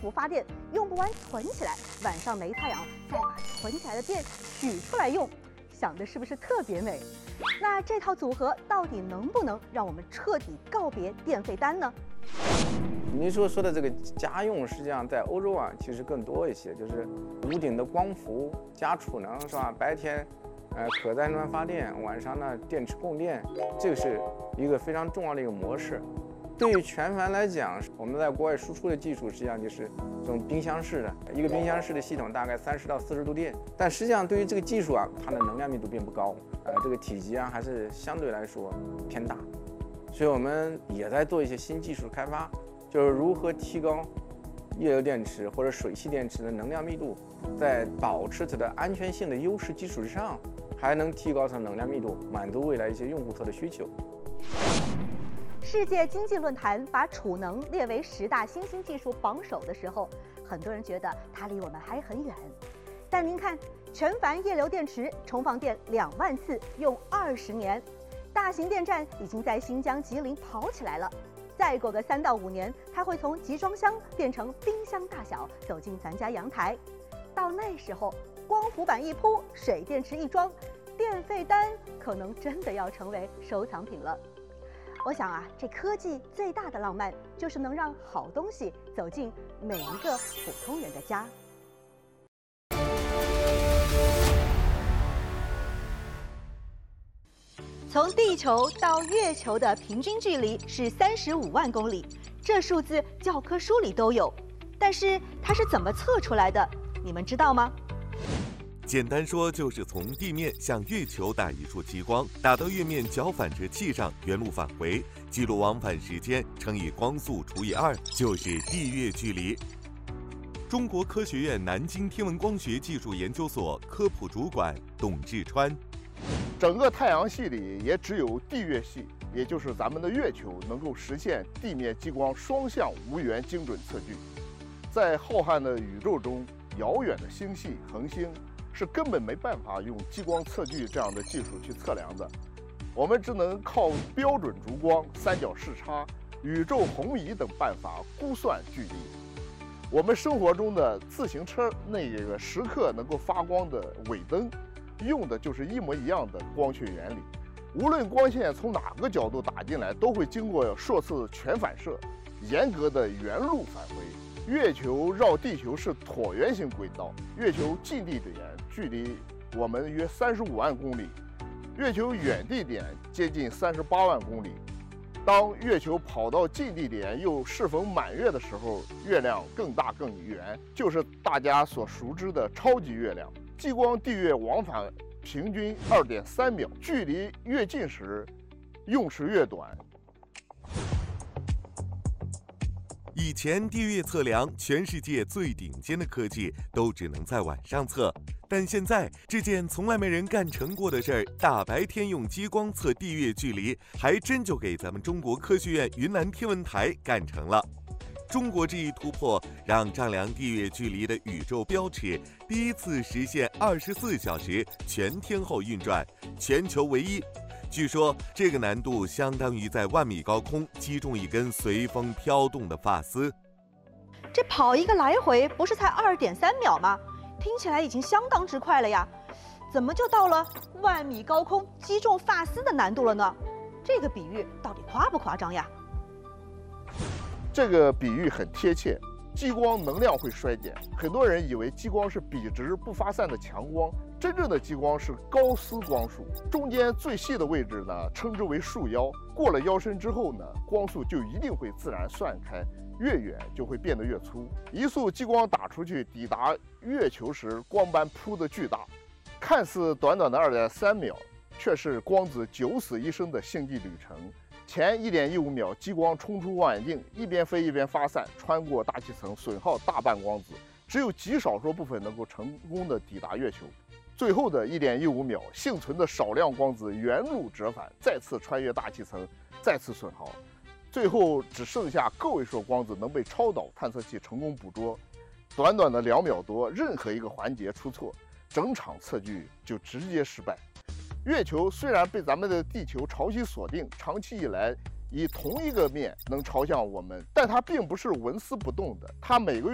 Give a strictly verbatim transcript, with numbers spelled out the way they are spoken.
伏发电，用不完存起来，晚上没太阳再把存起来的电取出来用，想的是不是特别美？那这套组合到底能不能让我们彻底告别电费单呢？ 您说说的这个家用，实际上在欧洲啊，其实更多一些，就是屋顶的光伏加储能，是吧？白天，呃，可再生能源发电，晚上呢，电池供电，这个是一个非常重要的一个模式。对于全帆来讲，我们在国外输出的技术实际上就是这种冰箱式的，一个冰箱式的系统大概三十到四十度电，但实际上对于这个技术啊，它的能量密度并不高，呃，这个体积啊还是相对来说偏大，所以我们也在做一些新技术开发，就是如何提高液流电池或者水汽电池的能量密度，在保持它的安全性的优势基础之上，还能提高它的能量密度，满足未来一些用户侧的需求。 世界经济论坛把储能列为十大新兴技术榜首的时候，很多人觉得它离我们还很远。但您看，全帆液流电池充放电两万次，用二十年，大型电站已经在新疆吉林跑起来了。再过个三到五年，它会从集装箱变成冰箱大小，走进咱家阳台。到那时候，光伏板一铺，水电池一装，电费单可能真的要成为收藏品了。我想啊，这科技最大的浪漫就是能让好东西走进每一个普通人的家。从地球到月球的平均距离是三十五万公里，这数字教科书里都有，但是它是怎么测出来的？你们知道吗？ 简单说，就是从地面向月球打一束激光，打到月面角反射器上，原路返回，记录往返时间乘以光速除以二，就是地月距离。中国科学院南京天文光学技术研究所科普主管董志川。 整个太阳系里也只有地月系，也就是咱们的月球，能够实现地面激光双向无源精准测距。在浩瀚的宇宙中，遥远的星系、恒星是根本没办法用激光测距这样的技术去测量的，我们只能靠标准烛光、三角视差、宇宙红移等办法估算距离。我们生活中的自行车那个时刻能够发光的尾灯，用的就是一模一样的光学原理。无论光线从哪个角度打进来，都会经过数次全反射，严格的原路返回。月球绕地球是椭圆形轨道，月球近地点距离我们约三十五万公里，月球远地点接近三十八万公里。当月球跑到近地点又适逢满月的时候，月亮更大更圆，就是大家所熟知的超级月亮。激光地月往返平均二点三秒，距离越近时用时越短。 以前地月测量，全世界最顶尖的科技都只能在晚上测，但现在这件从来没人干成过的事儿，大白天用激光测地月距离，还真就给咱们中国科学院云南天文台干成了。中国这一突破，让丈量地月距离的宇宙标尺第一次实现二十四小时全天候运转，全球唯一。据说这个难度相当于在万米高空击中一根随风飘动的发丝。 这跑一个来回不是才二点三秒吗？听起来已经相当之快了呀，怎么就到了万米高空击中发丝的难度了呢？这个比喻到底夸不夸张呀？ 这个比喻很贴切。激光能量会衰减，很多人以为激光是笔直不发散的强光，真正的激光是高斯光束，中间最细的位置呢称之为束腰，过了腰身之后呢，光束就一定会自然散开，越远就会变得越粗。一束激光打出去，抵达月球时，光斑铺得巨大，看似短短的二点三秒，却是光子九死一生的星际旅程。前一点一五秒，激光冲出望远镜，一边飞一边发散，穿过大气层，损耗大半光子，只有极少数部分能够成功的抵达月球。最后的一点一五秒，幸存的少量光子原路折返，再次穿越大气层，再次损耗，最后只剩下个位数光子能被超导探测器成功捕捉。短短的两秒多，任何一个环节出错，整场测距就直接失败。月球虽然被咱们的地球潮汐锁定，长期以来以同一个面能朝向我们，但它并不是纹丝不动的，它每个月